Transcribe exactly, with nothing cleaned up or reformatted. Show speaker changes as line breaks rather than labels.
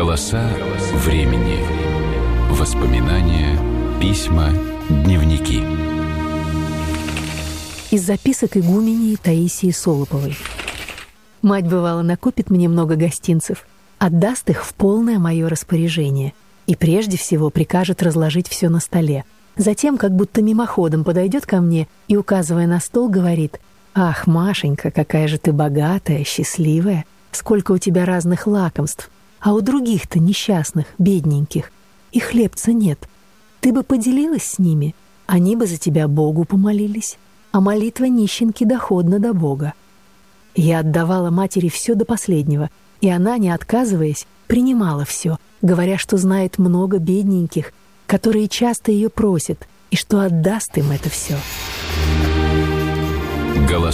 Голоса времени. Воспоминания, письма, дневники.
Из записок игуменьи Таисии Солоповой. Мать, бывало, накупит мне много гостинцев, отдаст их в полное мое распоряжение и прежде всего прикажет разложить все на столе. Затем, как будто мимоходом, подойдет ко мне и, указывая на стол, говорит: «Ах, Машенька, какая же ты богатая, счастливая! Сколько у тебя разных лакомств! А у других-то несчастных, бедненьких, и хлебца нет. Ты бы поделилась с ними, они бы за тебя Богу помолились, а молитва нищенки доходна до Бога». Я отдавала матери все до последнего, и она, не отказываясь, принимала все, говоря, что знает много бедненьких, которые часто ее просят, и что отдаст им это все.